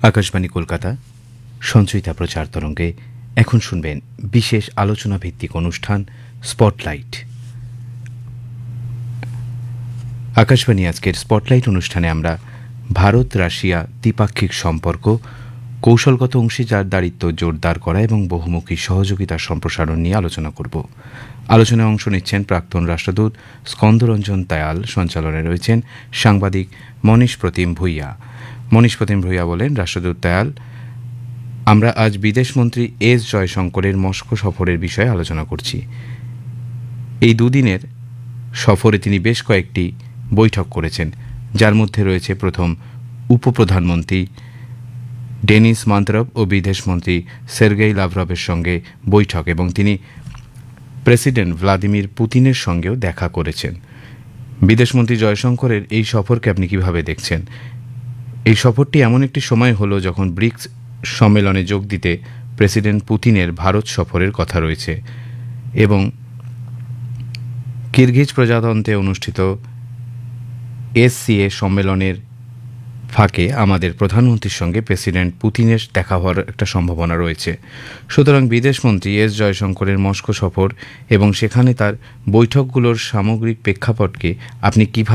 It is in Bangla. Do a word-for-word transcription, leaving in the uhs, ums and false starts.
আকাশবাণী কলকাতা সঞ্চয়িতা প্রচার তরঙ্গে এখন শুনবেন বিশেষ আলোচনা ভিত্তিক অনুষ্ঠান স্পটলাইট। আকাশবাণী আজকের স্পটলাইট অনুষ্ঠানে আমরা ভারত রাশিয়া দ্বিপাক্ষিক সম্পর্ক, কৌশলগত অংশীদারিত্ব জোরদার করা এবং বহুমুখী সহযোগিতার সম্প্রসারণ নিয়ে আলোচনা করব। আলোচনায় অংশ নিচ্ছেন প্রাক্তন রাষ্ট্রদূত স্কন্দরঞ্জন দয়াল, সঞ্চালনে রয়েছেন সাংবাদিক মনীষ প্রতিম ভূঁইয়া। মনীষ প্রতিম ভূঁইয়া বলেন, রাষ্ট্রদূত দয়াল, আমরা আজ বিদেশমন্ত্রী এস জয়শঙ্করের মস্কো সফরের বিষয়ে আলোচনা করছি। এই দুদিনের সফরে তিনি বেশ কয়েকটি বৈঠক করেছেন, যার মধ্যে রয়েছে প্রথম উপপ্রধানমন্ত্রী ডেনিস মান্ত্রভ ও বিদেশমন্ত্রী সের্গেই লাভরভের সঙ্গে বৈঠক, এবং তিনি প্রেসিডেন্ট ভ্লাদিমির পুতিনের সঙ্গেও দেখা করেছেন। বিদেশমন্ত্রী জয়শঙ্করের এই সফরকে আপনি কিভাবে দেখছেন? এই সফরটি এমন একটি সময় হলো যখন ব্রিক্স সম্মেলনে যোগ দিতে প্রেসিডেন্ট পুতিনের ভারত সফরের কথা রয়েছে, এবং কিরগিজ প্রজাতন্ত্রে অনুষ্ঠিত এসসিএ সম্মেলনের ফাঁকে আমাদের প্রধানমন্ত্রীর সঙ্গে প্রেসিডেন্ট পুতিনের দেখা হওয়ার একটা সম্ভাবনা রয়েছে। সুতরাং বিদেশমন্ত্রী এস জয়শঙ্করের মস্কো সফর এবং সেখানে তার বৈঠকগুলোর সামগ্রিক প্রেক্ষাপটকে আপনি কিভাবে